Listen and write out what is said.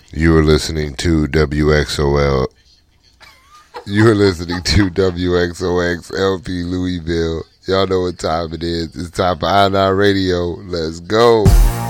You are listening to WXOL. You are listening to WXOX LP Louisville. Y'all know what time it is. It's time for I&I Radio. Let's go.